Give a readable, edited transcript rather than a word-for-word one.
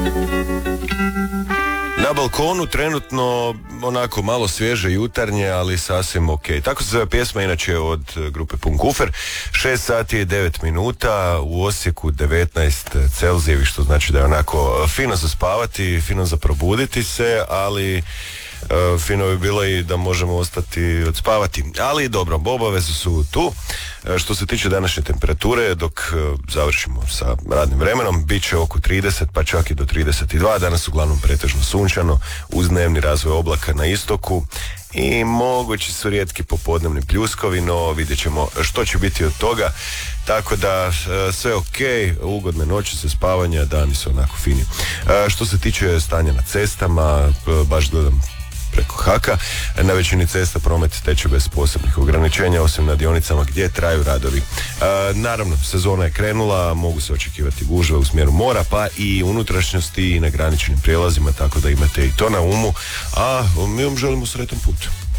Na balkonu trenutno onako malo svježe jutarnje, ali sasvim ok. Tako se zove pjesma, inače od grupe Punkufer. 6 sati i 9 minuta, u Osijeku 19 Celzijevi, što znači da je onako fino za spavati, fino za probuditi se, ali fino bi bilo i da možemo ostati odspavati. Ali dobro, obaveze su tu. Što se tiče današnje temperature, dok završimo sa radnim vremenom, bit će oko 30, pa čak i do 32. Danas uglavnom pretežno sunčano, uz dnevni razvoj oblaka na istoku i mogući su rijetki popodnevni pljuskovi, no vidjet ćemo što će biti od toga. Tako da sve ok, ugodne noći za spavanje, dani su onako fini. Što se tiče stanja na cestama, baš gledam preko Haka, na većini cesta promet teče bez posebnih ograničenja, osim na dionicama gdje traju radovi. Naravno, sezona je krenula, mogu se očekivati gužve u smjeru mora, pa i unutrašnjosti i na graničnim prijelazima, tako da imate i to na umu, a mi vam želimo sretan put.